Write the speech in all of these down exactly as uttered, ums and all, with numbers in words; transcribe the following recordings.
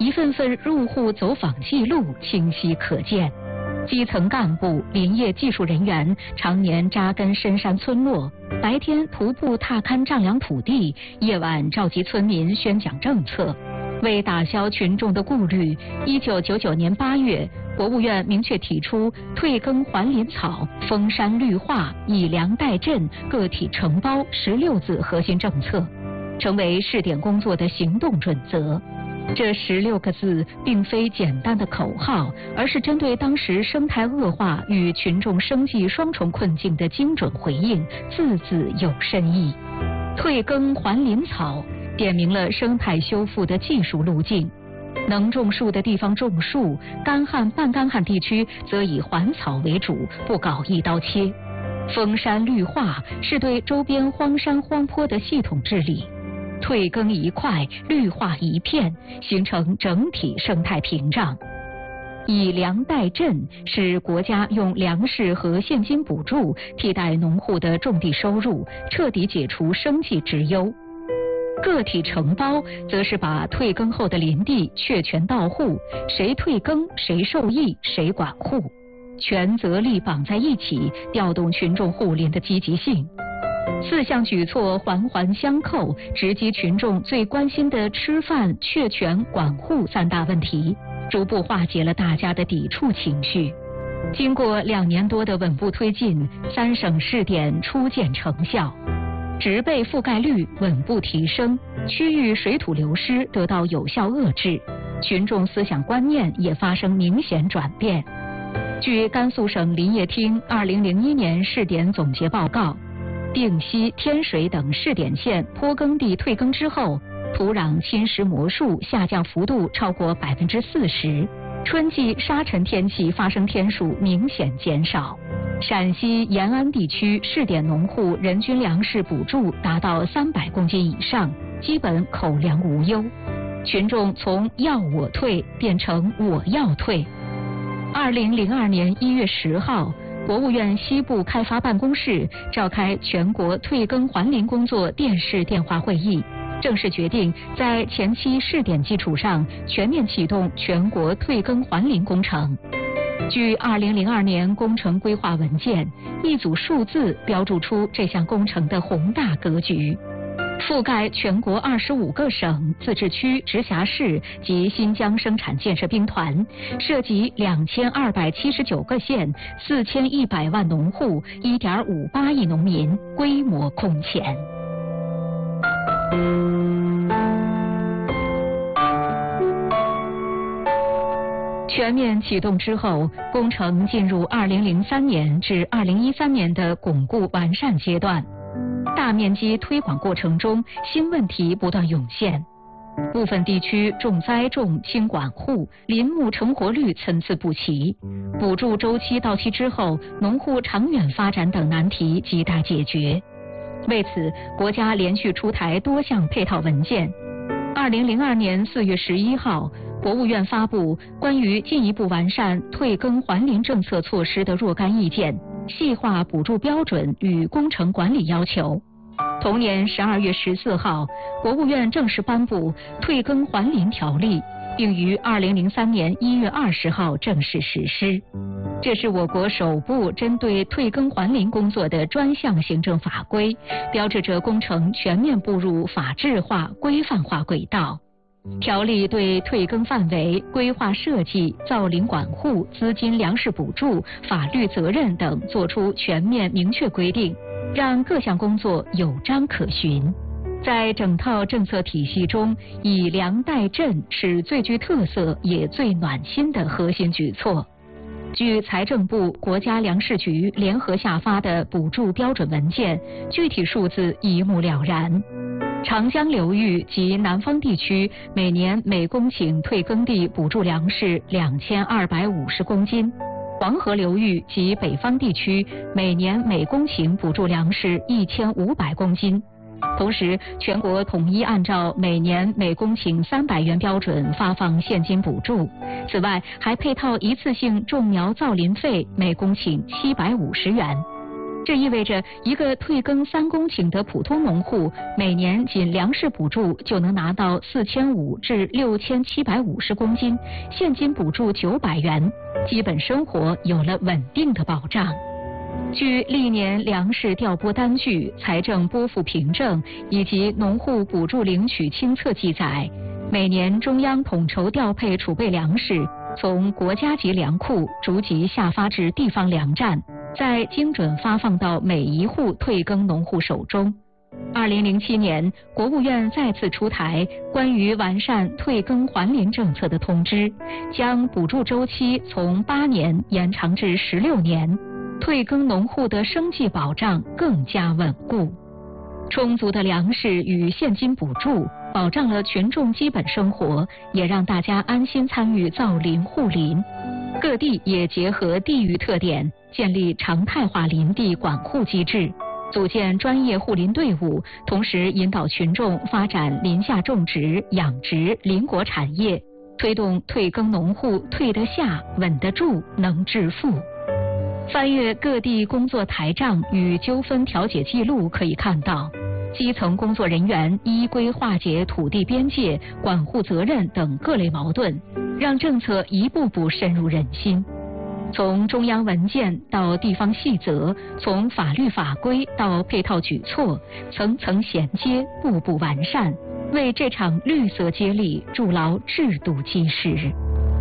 一份份入户走访记录清晰可见。基层干部、林业技术人员常年扎根深山村落，白天徒步踏勘丈量土地，夜晚召集村民宣讲政策。为打消群众的顾虑，一九九九年八月，国务院明确提出退耕还林草、封山绿化、以粮代赈、个体承包十六字核心政策，成为试点工作的行动准则。这十六个字并非简单的口号，而是针对当时生态恶化与群众生计双重困境的精准回应，字字有深意。退耕还林草点明了生态修复的技术路径，能种树的地方种树，干旱半干旱地区则以还草为主，不搞一刀切。封山绿化是对周边荒山荒坡的系统治理，退耕一块，绿化一片，形成整体生态屏障。以粮代赈是国家用粮食和现金补助替代农户的种地收入，彻底解除生计之忧。个体承包则是把退耕后的林地确权到户，谁退耕谁受益谁管护，权责力绑在一起，调动群众护林的积极性。四项举措环环相扣，直击群众最关心的吃饭、确权、管护三大问题，逐步化解了大家的抵触情绪。经过两年多的稳步推进，三省试点初见成效，植被覆盖率稳步提升，区域水土流失得到有效遏制，群众思想观念也发生明显转变。据甘肃省林业厅二零零一年试点总结报告，定西、天水等试点县坡耕地退耕之后，土壤侵蚀模数下降幅度超过百分之四十，春季沙尘天气发生天数明显减少。陕西延安地区试点农户人均粮食补助达到三百公斤以上，基本口粮无忧，群众从要我退变成我要退。二零零二年一月十号。国务院西部开发办公室召开全国退耕还林工作电视电话会议，正式决定在前期试点基础上全面启动全国退耕还林工程。据二零零二年工程规划文件，一组数字标注出这项工程的宏大格局。覆盖全国二十五个省、自治区、直辖市及新疆生产建设兵团，涉及两千二百七十九个县、四千一百万农户、一点五八亿农民，规模空前。全面启动之后，工程进入二零零三年至二零一三年的巩固完善阶段。大面积推广过程中，新问题不断涌现，部分地区重栽种轻管护，林木成活率参差不齐，补助周期到期之后，农户长远发展等难题亟待解决。为此，国家连续出台多项配套文件。二零零二年四月十一号，国务院发布关于进一步完善退耕还林政策措施的若干意见，细化补助标准与工程管理要求。同年十二月十四号，国务院正式颁布《退耕还林条例》，并于二零零三年一月二十号正式实施。这是我国首部针对退耕还林工作的专项行政法规，标志着工程全面步入法治化、规范化轨道。条例对退耕范围、规划设计、造林管护、资金粮食补助、法律责任等作出全面明确规定，让各项工作有章可循。在整套政策体系中，以粮代赈是最具特色也最暖心的核心举措。据财政部、国家粮食局联合下发的补助标准文件，具体数字一目了然。长江流域及南方地区每年每公顷退耕地补助粮食两千二百五十公斤，黄河流域及北方地区每年每公顷补助粮食一千五百公斤。同时，全国统一按照每年每公顷三百元标准发放现金补助。此外，还配套一次性种苗造林费每公顷七百五十元。 这意味着一个退耕三公顷的普通农户，每年仅粮食补助就能拿到四千五至六千七百五十公斤，现金补助九百元，基本生活有了稳定的保障。据历年粮食调拨单据、财政拨付凭证以及农户补助领取清册记载，每年中央统筹调配储备粮食，从国家级粮库逐级下发至地方粮站，再精准发放到每一户退耕农户手中。二零零七年，国务院再次出台关于完善退耕还林政策的通知，将补助周期从八年延长至十六年，退耕农户的生计保障更加稳固。充足的粮食与现金补助保障了群众基本生活，也让大家安心参与造林护林。各地也结合地域特点，建立常态化林地管护机制，组建专业护林队伍，同时引导群众发展林下种植、养殖、林果产业，推动退耕农户退得下、稳得住、能致富。翻阅各地工作台账与纠纷调解记录，可以看到，基层工作人员依规化解土地边界、管护责任等各类矛盾，让政策一步步深入人心。从中央文件到地方细则，从法律法规到配套举措，层层衔接，步步完善，为这场绿色接力筑牢制度基石。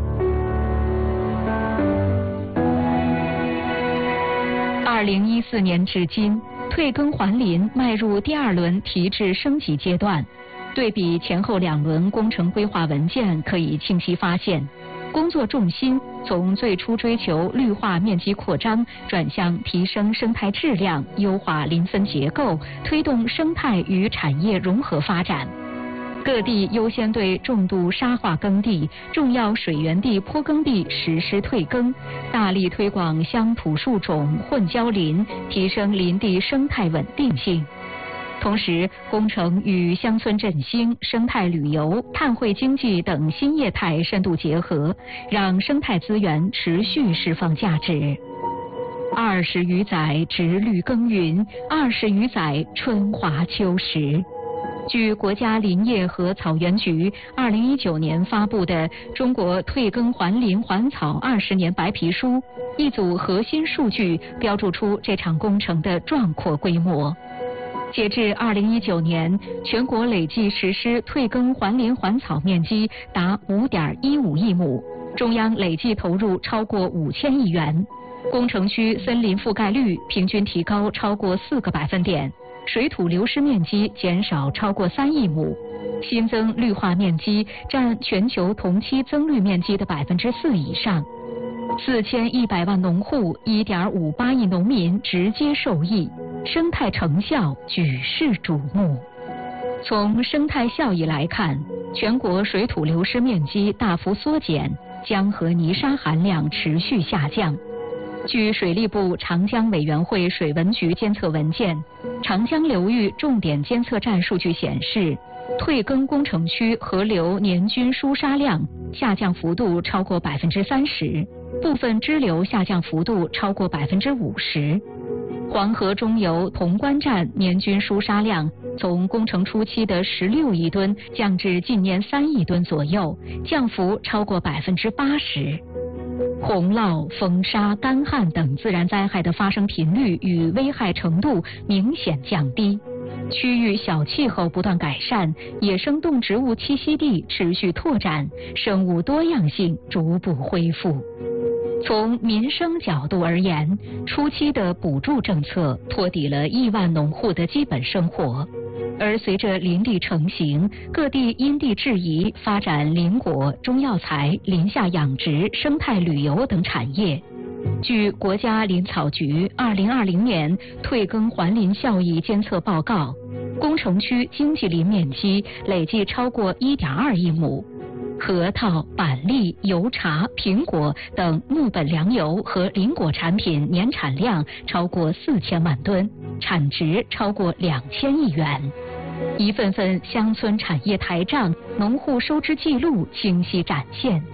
二零一四年至今，退耕还林迈入第二轮提质升级阶段。对比前后两轮工程规划文件，可以清晰发现，工作重心从最初追求绿化面积扩张，转向提升生态质量、优化林分结构，推动生态与产业融合发展。各地优先对重度沙化耕地、重要水源地坡耕地实施退耕，大力推广乡土树种混交林，提升林地生态稳定性。同时，工程与乡村振兴、生态旅游、碳汇经济等新业态深度结合，让生态资源持续释放价值。二十余载直绿耕耘，二十余载春华秋实。据国家林业和草原局二零一九年发布的《中国退耕还林还草二十年白皮书》，一组核心数据标注出这场工程的壮阔规模。截至二零一九年，全国累计实施退耕还林还草面积达五点一五亿亩，中央累计投入超过五千亿元，工程区森林覆盖率平均提高超过四个百分点。水土流失面积减少超过三亿亩，新增绿化面积占全球同期增绿面积的百分之四以上，四千一百万农户、一点五八亿农民直接受益，生态成效举世瞩目。从生态效益来看，全国水土流失面积大幅缩减，江河泥沙含量持续下降。据水利部长江委员会水文局监测文件，长江流域重点监测站数据显示，退耕工程区河流年均输沙量下降幅度超过百分之三十，部分支流下降幅度超过百分之五十。黄河中游潼关站年均输沙量从工程初期的十六亿吨降至近年三亿吨左右，降幅超过百分之八十。洪涝、风沙、干旱等自然灾害的发生频率与危害程度明显降低，区域小气候不断改善，野生动植物栖息地持续拓展，生物多样性逐步恢复。从民生角度而言，初期的补助政策托底了亿万农户的基本生活。而随着林地成型，各地因地制宜发展林果、中药材、林下养殖、生态旅游等产业。据国家林草局二零二零年退耕还林效益监测报告，工程区经济林面积累计超过一点二亿亩。核桃、板栗、油茶、苹果等木本粮油和林果产品年产量超过四千万吨，产值超过两千亿元。一份份乡村产业台账、农户收支记录清晰展现。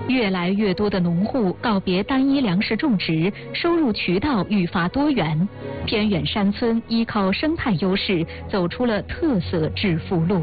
越来越多的农户告别单一粮食种植，收入渠道愈发多元。偏远山村依靠生态优势，走出了特色致富路。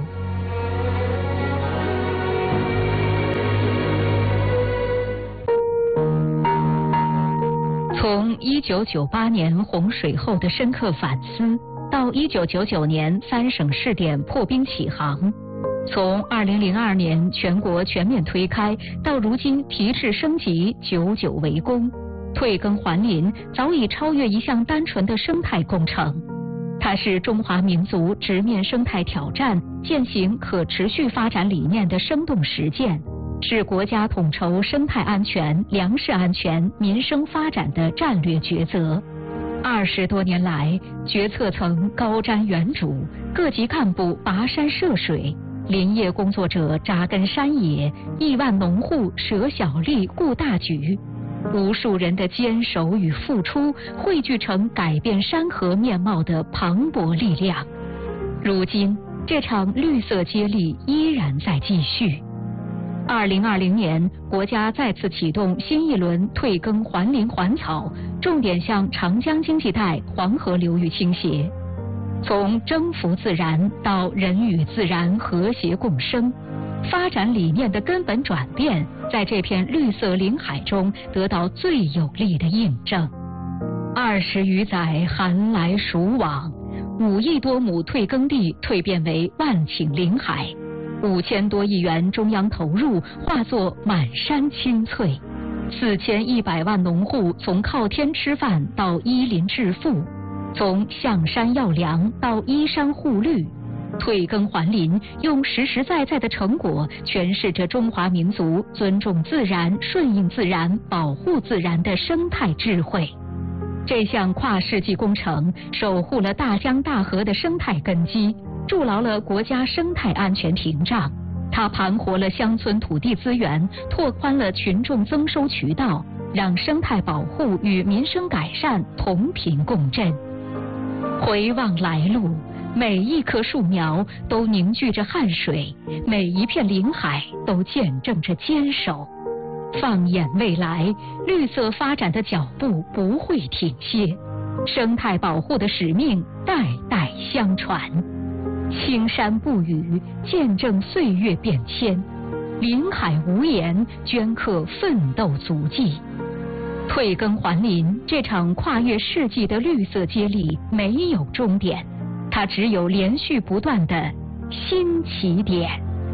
从一九九八年洪水后的深刻反思，到一九九九年三省试点破冰起航，从二零零二年全国全面推开，到如今提质升级，久久为功，退耕还林早已超越一项单纯的生态工程。它是中华民族直面生态挑战、践行可持续发展理念的生动实践，是国家统筹生态安全、粮食安全、民生发展的战略抉择。二十多年来，决策层高瞻远瞩，各级干部跋山涉水，林业工作者扎根山野，亿万农户舍小利顾大局，无数人的坚守与付出汇聚成改变山河面貌的磅礴力量。如今，这场绿色接力依然在继续。二零二零年，国家再次启动新一轮退耕还林还草，重点向长江经济带、黄河流域倾斜。从征服自然到人与自然和谐共生，发展理念的根本转变，在这片绿色林海中得到最有力的印证。二十余载寒来暑往，五亿多亩退耕地蜕变为万顷林海。五千多亿元中央投入化作满山青翠，四千一百万农户从靠天吃饭到依林致富，从向山要粮到依山护绿，退耕还林用实实在在的成果诠释着中华民族尊重自然、顺应自然、保护自然的生态智慧。这项跨世纪工程守护了大江大河的生态根基，筑牢了国家生态安全屏障。它盘活了乡村土地资源，拓宽了群众增收渠道，让生态保护与民生改善同频共振。回望来路，每一棵树苗都凝聚着汗水，每一片林海都见证着坚守。放眼未来，绿色发展的脚步不会停歇，生态保护的使命代代相传。青山不语，见证岁月变迁；林海无言，镌刻奋斗足迹。退耕还林这场跨越世纪的绿色接力没有终点，它只有连续不断的新起点。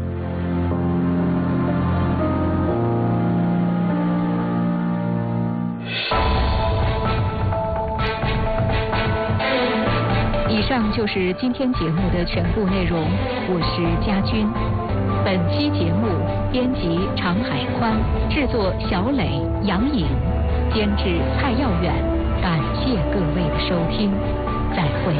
以上就是今天节目的全部内容，我是佳君。本期节目编辑常海宽，制作小磊、杨颖，监制蔡耀远。感谢各位的收听，再会。